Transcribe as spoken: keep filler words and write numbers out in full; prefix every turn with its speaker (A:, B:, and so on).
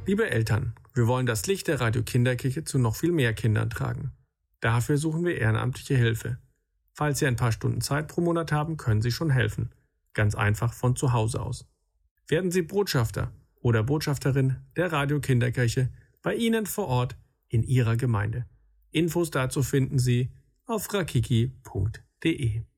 A: Liebe Eltern, wir wollen das Licht der Radio Kinderkirche zu noch viel mehr Kindern tragen. Dafür suchen wir ehrenamtliche Hilfe. Falls Sie ein paar Stunden Zeit pro Monat haben, können Sie schon helfen. Ganz einfach von zu Hause aus. Werden Sie Botschafter oder Botschafterin der Radio Kinderkirche bei Ihnen vor Ort in Ihrer Gemeinde. Infos dazu finden Sie auf rakiki punkt de.